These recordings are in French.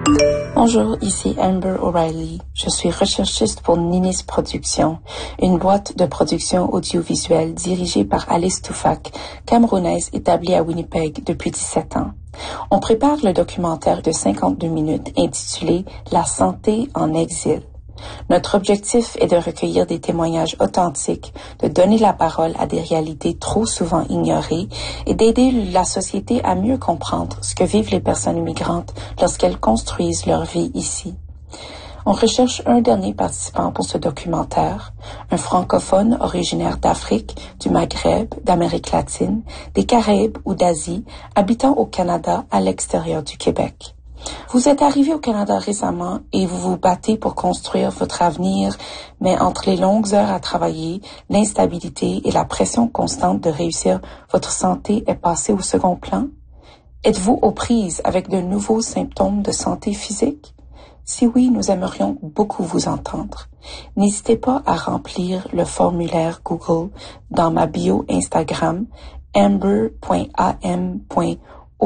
Bonjour, ici Amber O'Reilly. Je suis recherchiste pour Ninis Productions, une boîte de production audiovisuelle dirigée par Alice Toufak, camerounaise établie à Winnipeg depuis 17 ans. On prépare le documentaire de 52 minutes intitulé « La santé en exil ». Notre objectif est de recueillir des témoignages authentiques, de donner la parole à des réalités trop souvent ignorées et d'aider la société à mieux comprendre ce que vivent les personnes immigrantes lorsqu'elles construisent leur vie ici. On recherche un dernier participant pour ce documentaire, un francophone originaire d'Afrique, du Maghreb, d'Amérique latine, des Caraïbes ou d'Asie, habitant au Canada à l'extérieur du Québec. Vous êtes arrivé au Canada récemment et vous vous battez pour construire votre avenir, mais entre les longues heures à travailler, l'instabilité et la pression constante de réussir, votre santé est passée au second plan? Êtes-vous aux prises avec de nouveaux symptômes de santé physique? Si oui, nous aimerions beaucoup vous entendre. N'hésitez pas à remplir le formulaire Google dans ma bio Instagram amber.am.oreilly.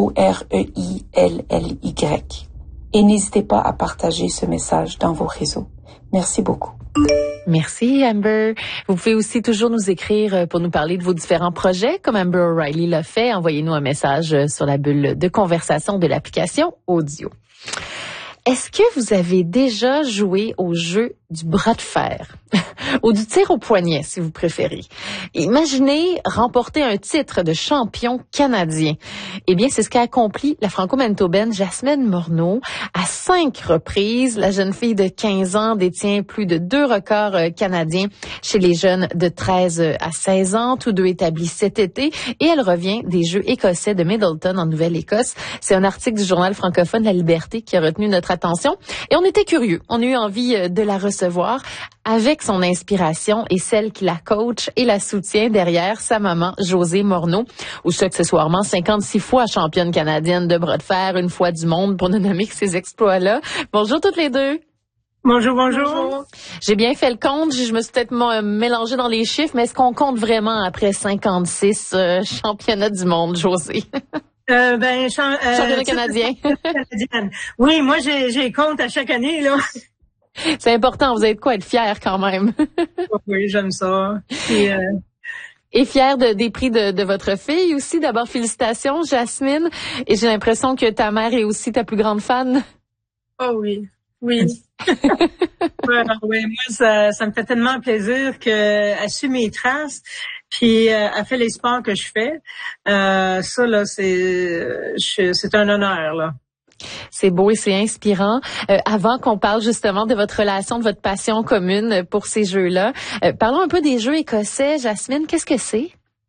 Et n'hésitez pas à partager ce message dans vos réseaux. Merci beaucoup. Merci Amber. Vous pouvez aussi toujours nous écrire pour nous parler de vos différents projets, comme Amber O'Reilly l'a fait. Envoyez-nous un message sur la bulle de conversation de l'application audio. Est-ce que vous avez déjà joué au jeu du bras de fer ou du tir au poignet, si vous préférez? Imaginez remporter un titre de champion canadien. Eh bien, c'est ce qu'a accompli la franco-manitobaine Jasmine Morneau à 5 reprises. La jeune fille de 15 ans détient plus de 2 records canadiens chez les jeunes de 13 à 16 ans, tous deux établis cet été, et elle revient des Jeux écossais de Middleton en Nouvelle-Écosse. C'est un article du journal francophone La Liberté qui a retenu notre attention et on était curieux. On a eu envie de la recevoir avec son inspiration et celle qui la coach et la soutient derrière sa maman Josée Morneau, ou accessoirement 56 fois championne canadienne de bras de fer, une fois du monde pour ne nommer que ces exploits-là. Bonjour toutes les deux. Bonjour, bonjour. J'ai bien fait le compte, je me suis peut-être mélangée dans les chiffres, mais est-ce qu'on compte vraiment après 56 championnats du monde, Josée? Championnat canadien. Oui, moi j'ai compte à chaque année là. C'est important, vous êtes quoi être fiers quand même. Oui, j'aime ça. Et fière des prix de votre fille aussi. D'abord, félicitations, Jasmine. Et j'ai l'impression que ta mère est aussi ta plus grande fan. Oh oui, oui. Oui, moi ça me fait tellement plaisir qu'elle suit mes traces. Puis elle fait les sports que je fais. Ça là, c'est un honneur là. C'est beau et c'est inspirant. Avant qu'on parle justement de votre relation, de votre passion commune pour ces jeux-là, parlons un peu des Jeux écossais. Jasmine, qu'est-ce que c'est?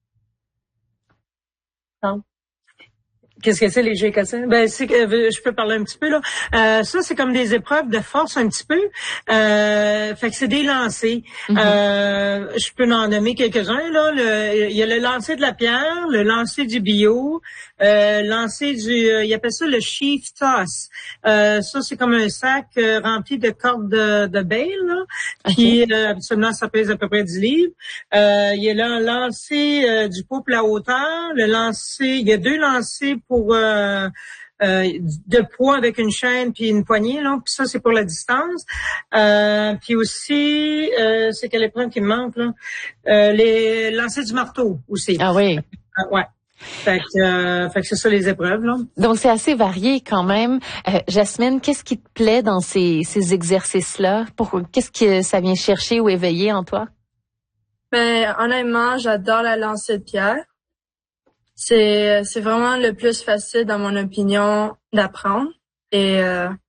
Non. Qu'est-ce que c'est les Jeux écossais? Je peux parler un petit peu là. Ça c'est comme des épreuves de force un petit peu. Fait que c'est des lancers. Je peux en nommer quelques-uns là. Il y a le lancer de la pierre, le lancer du bio, lancer ils appellent ça le sheaf toss. Ça c'est comme un sac rempli de cordes de bale là. Puis habituellement ça pèse à peu près 10 livres. Il y a le lancer du pot pour la hauteur, il y a 2 lancers pour de poids avec une chaîne puis une poignée là, puis ça c'est pour la distance. Puis aussi c'est quelle épreuve qui me manque là, les lancers du marteau aussi. Ah oui. Ouais. Fait que c'est ça les épreuves là. Donc c'est assez varié quand même. Jasmine, qu'est-ce qui te plaît dans ces exercices-là? Qu'est-ce que ça vient chercher ou éveiller en toi? Honnêtement, j'adore la lancer de pierre. C'est vraiment le plus facile dans mon opinion d'apprendre et